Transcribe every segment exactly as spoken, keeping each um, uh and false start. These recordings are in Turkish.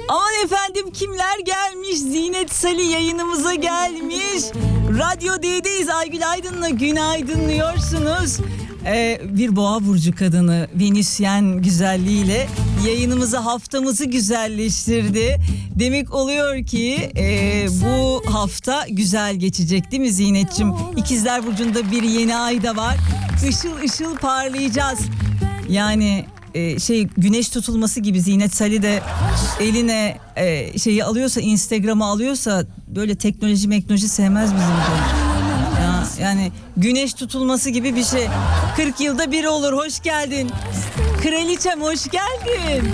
Aman efendim, kimler gelmiş? Zinet Salih yayınımıza gelmiş. Radyo D'deyiz. Aygül Aydın'la günaydınlıyorsunuz. Ee, bir boğa burcu kadını Venüsyen güzelliğiyle yayınımızı, haftamızı güzelleştirdi. Demek oluyor ki e, bu hafta güzel geçecek değil mi Zinet'ciğim? İkizler Burcu'nda bir yeni ay da var. Işıl ışıl parlayacağız. Yani e, şey güneş tutulması gibi Zinet Salih de eline e, şeyi alıyorsa, Instagram'ı alıyorsa, böyle teknoloji meknoloji sevmez bizim de. Ya, yani güneş tutulması gibi bir şey. kırk yılda bir olur. Hoş geldin. Kraliçem hoş geldin.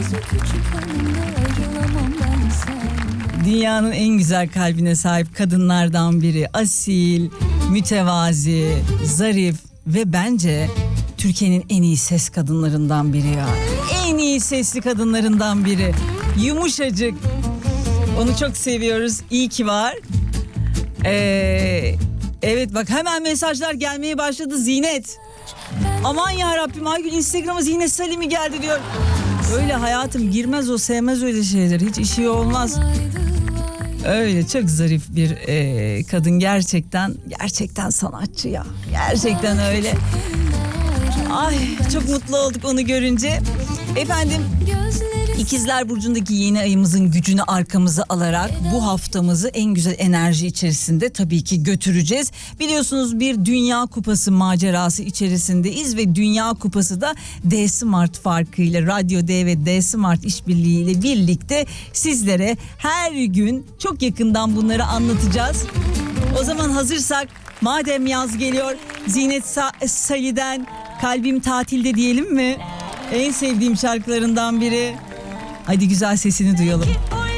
Dünyanın en güzel kalbine sahip kadınlardan biri. Asil, mütevazi, zarif ve bence Türkiye'nin en iyi ses kadınlarından biri ya. En iyi sesli kadınlarından biri. Yumuşacık. Onu çok seviyoruz. İyi ki var. Ee, evet bak, hemen mesajlar gelmeye başladı Zinet. Aman ya Rabbim, Aygül Instagram'a Zinet Salih mi geldi diyor. Öyle hayatım, girmez o, sevmez öyle şeyler. Hiç işi olmaz. Öyle çok zarif bir e, kadın gerçekten. Gerçekten sanatçı ya. Gerçekten öyle. Ay çok mutlu olduk onu görünce. Efendim, İkizler Burcu'ndaki yeni ayımızın gücünü arkamıza alarak bu haftamızı en güzel enerji içerisinde tabii ki götüreceğiz. Biliyorsunuz bir Dünya Kupası macerası içerisindeyiz ve Dünya Kupası da D-Smart farkıyla, Radyo D ve D-Smart işbirliğiyle birlikte sizlere her gün çok yakından bunları anlatacağız. O zaman hazırsak, madem yaz geliyor, Zinet Sa- Salih'den Kalbim Tatilde diyelim mi? En sevdiğim şarkılarından biri. Hadi güzel sesini duyalım.